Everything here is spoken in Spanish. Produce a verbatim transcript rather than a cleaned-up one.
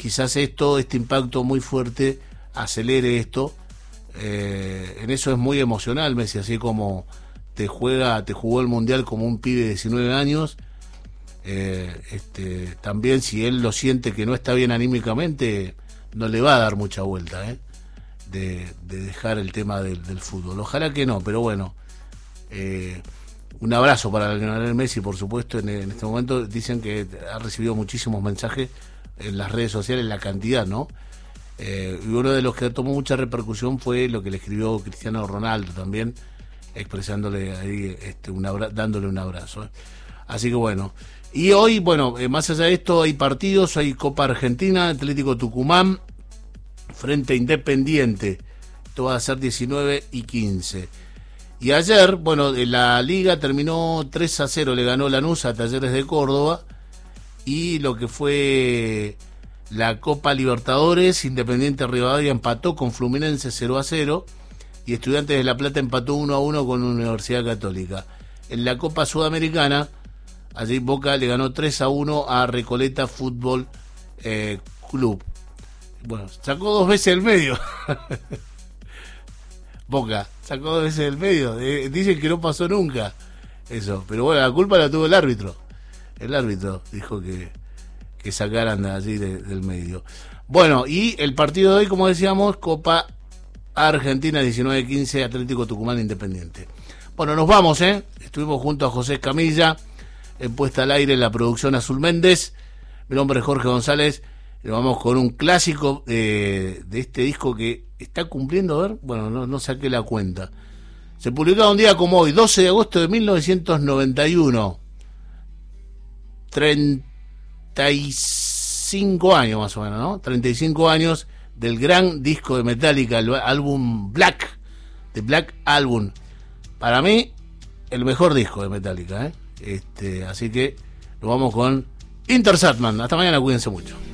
quizás esto, este impacto muy fuerte, acelere esto. Eh, en eso es muy emocional Messi, así como te juega, te jugó el Mundial como un pibe de diecinueve años. Eh, este, también si él lo siente que no está bien anímicamente, no le va a dar mucha vuelta, ¿eh? de, de dejar el tema del, del fútbol. Ojalá que no, pero bueno, eh, un abrazo para Lionel Messi, por supuesto. En, en este momento dicen que ha recibido muchísimos mensajes en las redes sociales, la cantidad, ¿no? Eh, y uno de los que tomó mucha repercusión fue lo que le escribió Cristiano Ronaldo también, expresándole ahí, este, un abra- dándole un abrazo, ¿eh? Así que bueno. Y hoy, bueno, eh, más allá de esto, hay partidos, hay Copa Argentina, Atlético Tucumán frente a Independiente. Esto va a ser diecinueve y quince. Y ayer, bueno, la liga terminó tres a cero, le ganó Lanús a Talleres de Córdoba. Y lo que fue la Copa Libertadores, Independiente Rivadavia empató con Fluminense cero a cero. Y Estudiantes de La Plata empató uno a uno con Universidad Católica. En la Copa Sudamericana, allí Boca le ganó tres a uno a Recoleta Fútbol eh, Club. Bueno, sacó dos veces el medio. Boca, sacó dos veces el medio. Eh, dicen que no pasó nunca eso. Pero bueno, la culpa la tuvo el árbitro. El árbitro dijo que, que sacaran de allí de, del medio. Bueno, y el partido de hoy, como decíamos, Copa Argentina diecinueve quince, Atlético Tucumán Independiente. Bueno, nos vamos, ¿eh? Estuvimos junto a José Camilla, en puesta al aire en la producción Azul Méndez. Mi nombre es Jorge González. Y vamos con un clásico eh, de este disco que está cumpliendo, a ver, bueno, no, no saqué la cuenta. Se publicaba un día como hoy, doce de agosto de mil novecientos noventa y uno. treinta y cinco años más o menos, ¿no? treinta y cinco años del gran disco de Metallica, el álbum Black, de Black Album. Para mí, el mejor disco de Metallica, ¿eh? Este, así que nos vamos con Enter Sandman. Hasta mañana, cuídense mucho.